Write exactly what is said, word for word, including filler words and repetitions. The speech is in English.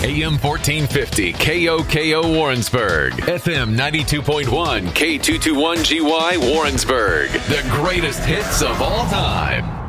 A M fourteen fifty K O K O Warrensburg. F M ninety-two point one K two twenty-one G Y Warrensburg. The greatest hits of all time.